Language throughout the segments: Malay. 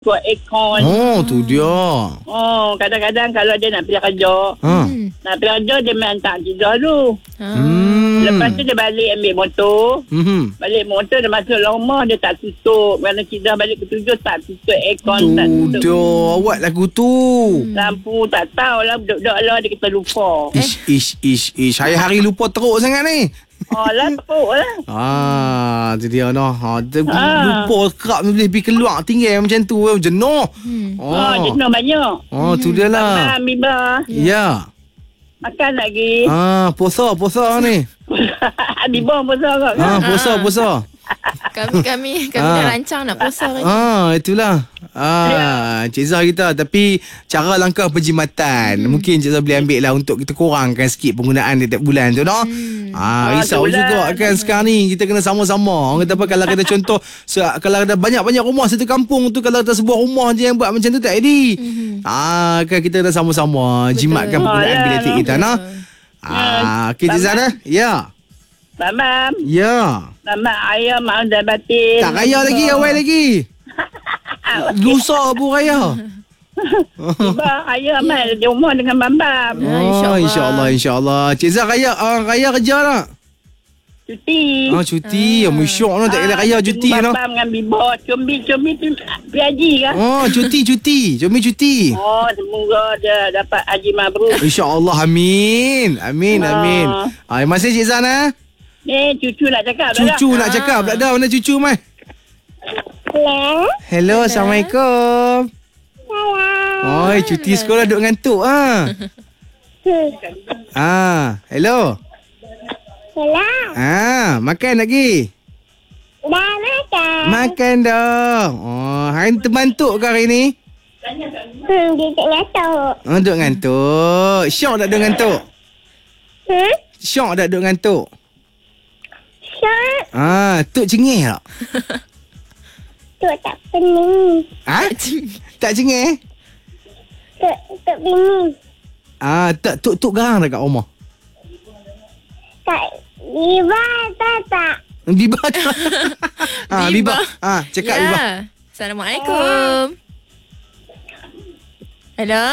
buat aircon. Oh, tu dia. Oh, kadang-kadang kalau dia nak pergi kerja, nak pergi kerja dia main tak tidur dulu. Lepas tu dia balik ambil motor. Balik motor dia masuk rumah dia tak tutup. Kerana kita balik ke 7 tak tutup aircon, tak tutup. Tu dia. Awak lagu tu. Lampu tak tahulah, duduk-duduk lah dia kita lupa. Ish. Hari-hari lupa teruk sangat ni. Oh lah, teruk lah. Tu dia noh. Lupa kerap boleh pergi keluar tinggal macam tu. Jenuh. Jenuh banyak. Tu dia lah. Abang, Biba. Ya. Makan lagi. Puasa ni. Biba puasa kot kan? Puasa. Kami dah rancang nak puasa lagi. Itulah. Cik Zah kita. Tapi cara langkah penjimatan mungkin Cik Zah boleh ambil lah untuk kita kurangkan sikit penggunaan di tiap bulan tu noh. Risau juga kan sekarang ni. Kita kena sama-sama. Orang kata apa, kalau kita contoh kalau ada banyak-banyak rumah satu kampung tu, kalau ada sebuah rumah je yang buat macam tu tak jadi. Kan kita kena sama-sama jimatkan penggunaan bil elektrik kita nah. Cik Zah dah? Ya. Mamam. Ya. Mamam ayam mahu dah batin. Tak raya lagi, awal lagi. Lusa pun raya. Tiba ayam di rumah dengan Mamam. InsyaAllah. Cik Zah raya kerja tak? Cuti. Cuti. Syok no, tak kena raya cuti no. Mamam dengan Biba. Combi tu pergi haji kan? Cuti. Semoga dia dapat haji mabrur. InsyaAllah. Amin. Masih Cik Zah nah? Cucu nak cakap. Nak cakap tak ada. Mana cucu mai? Hello. Assalamualaikum. Salam. Cuti sekolah duduk ngantuk hello. Makan lagi? Dah makan. Makan dah. Hari ni terbantuk ke hari ni? Dia tak ngantuk. Duduk ngantuk. Syok tak duduk ngantuk? Syok tak duduk ngantuk? Syok. Tuk cengih tak? Tuk tak pening. Tak cengih? Tuk pening. Tuk garang tak kat rumah? Tak. Biba tak. Biba tak? Biba. Cakap Ya. Biba. Assalamualaikum. Hello.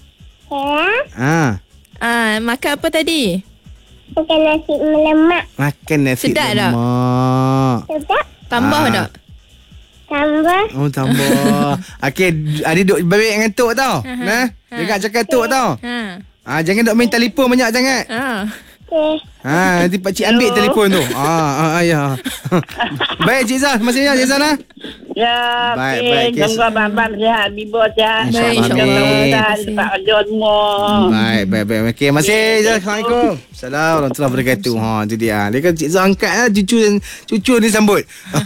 Makan apa tadi? Makan nasi lemak. Makan nasi Sedap tak? lemak. Sedap. Tambah tak? Tambah. Tambah. Okey, adik duk babik ngantuk tau. Dengar cakap tuk tau. Jangan duk main telefon banyak sangat. Okay. Nanti pakcik ambil telefon tu. Ya. Baik Cik Zah, masih ya Cik Zah nah. Ya, baik. Semoga Babam sihat, Bibo sihat. InsyaAllah. Dapat kerja semua. Baik. Okey, masih Assalamualaikum. Assalamualaikum warahmatullahi wabarakatuh. Itu dia. Dia kan Cik Zah angkat cucu ni sambut.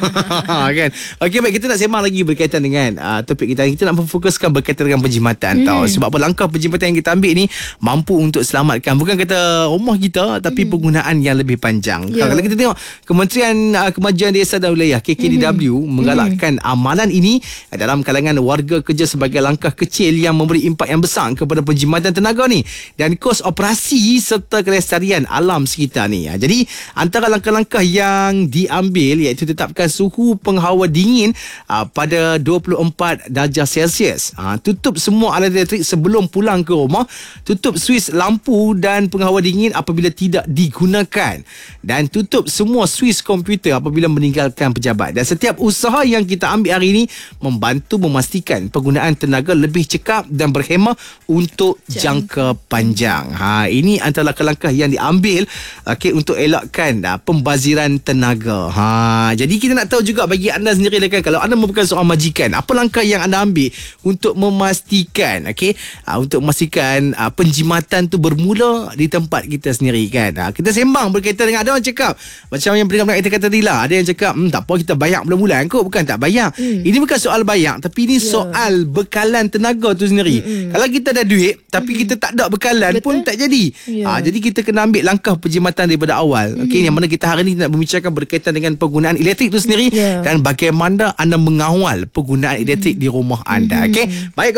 Kan. Okey, baik, kita nak sembang lagi berkaitan dengan topik kita. Kita nak fokuskan berkaitan dengan penjimatan tau. Sebab apa, langkah penjimatan yang kita ambil ni mampu untuk selamatkan bukan kata rumah kita, tapi penggunaan yang lebih panjang. Kalau kita tengok Kementerian Kemajuan Desa dan Wilayah KKDW menggalakkan amalan ini dalam kalangan warga kerja sebagai langkah kecil yang memberi impak yang besar kepada penjimatan tenaga ni dan kos operasi serta kelestarian alam sekitar ni. Jadi antara langkah-langkah yang diambil iaitu tetapkan suhu penghawa dingin pada 24 darjah Celsius. Tutup semua alat elektrik sebelum pulang ke rumah. Tutup suis lampu dan penghawa dingin apabila tidak digunakan, dan tutup semua suis komputer apabila meninggalkan pejabat. Dan setiap usaha yang kita ambil hari ini membantu memastikan penggunaan tenaga lebih cekap dan berhemah untuk jangka panjang. Ini antara langkah-langkah yang diambil untuk elakkan pembaziran tenaga. Jadi kita nak tahu juga bagi anda sendiri kan, kalau anda merupakan seorang majikan, apa langkah yang anda ambil untuk memastikan untuk memastikan penjimatan tu bermula di tempat kita sendiri kan. Kita sembang berkaitan dengan, ada orang cakap macam yang pendengar kita kata tadi lah, ada yang cakap tak apa kita bayar bulan-bulan kot. Bukan tak bayar. Ini bukan soal bayar, tapi ini soal bekalan tenaga tu sendiri. Kalau kita ada duit tapi kita tak ada bekalan pun tak jadi. Jadi kita kena ambil langkah penjimatan daripada awal. Yang mana kita hari ni nak membicarakan berkaitan dengan penggunaan elektrik tu sendiri dan bagaimana anda mengawal penggunaan elektrik di rumah anda. Baik,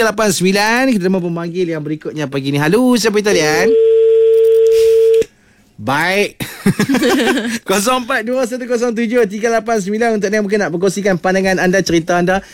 0421073889. Kita mau pemanggil yang berikutnya pagi ni. Halo, siapa di talian? Baik. 0421073889 untuk yang mungkin nak berkongsikan pandangan anda, cerita anda